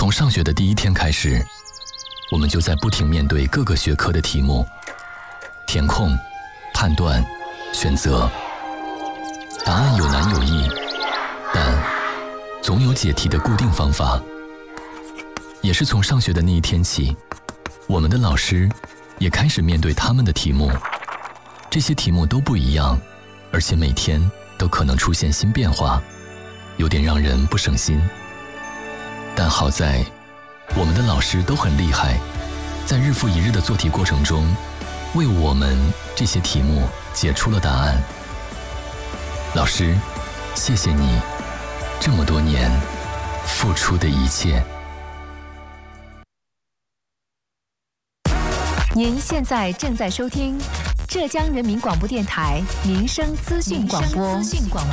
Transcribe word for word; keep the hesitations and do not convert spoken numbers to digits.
从上学的第一天开始，我们就在不停面对各个学科的题目，填空、判断、选择。答案有难有易，但总有解题的固定方法。也是从上学的那一天起，我们的老师也开始面对他们的题目。这些题目都不一样，而且每天都可能出现新变化，有点让人不省心。但好在我们的老师都很厉害，在日复一日的做题过程中，为我们这些题目解出了答案。老师，谢谢你这么多年付出的一切。 您现在正在收听浙江人民广播电台民生资讯广播。